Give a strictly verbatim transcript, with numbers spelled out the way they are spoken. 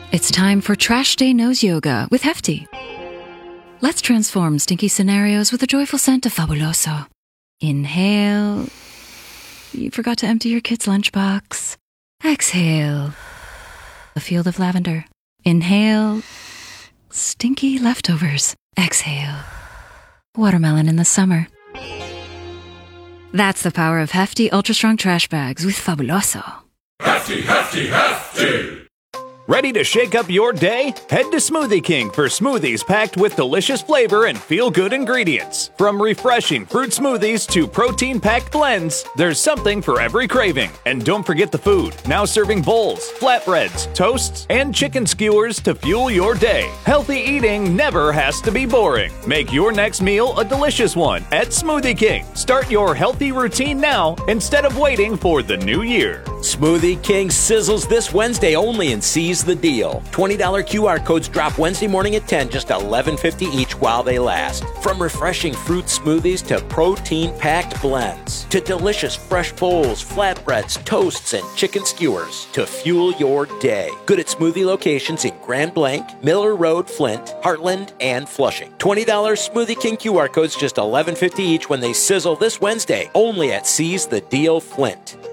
It's time for Trash Day Nose Yoga with Hefty. Let's transform stinky scenarios with a joyful scent of Fabuloso. Inhale. You forgot to empty your kid's lunchbox. Exhale. A field of lavender. Inhale. Stinky leftovers. Exhale. Watermelon in the summer. That's the power of Hefty Ultra Strong Trash Bags with Fabuloso. Hefty, hefty, hefty! Ready to shake up your day? Head to Smoothie King for smoothies packed with delicious flavor and feel-good ingredients. From refreshing fruit smoothies to protein-packed blends, there's something for every craving. And don't forget the food, now serving bowls, flatbreads, toasts, and chicken skewers to fuel your day. Healthy eating never has to be boring. Make your next meal a delicious one at Smoothie King. Start your healthy routine now instead of waiting for the new year. Smoothie King sizzles this Wednesday only and seize the deal. twenty dollars Q R codes drop Wednesday morning at ten, just eleven fifty each while they last. From refreshing fruit smoothies to protein-packed blends, to delicious fresh bowls, flatbreads, toasts, and chicken skewers to fuel your day. Good at smoothie locations in Grand Blanc, Miller Road, Flint, Heartland, and Flushing. twenty dollars Smoothie King Q R codes just eleven fifty each when they sizzle this Wednesday only at Seize the Deal Flint.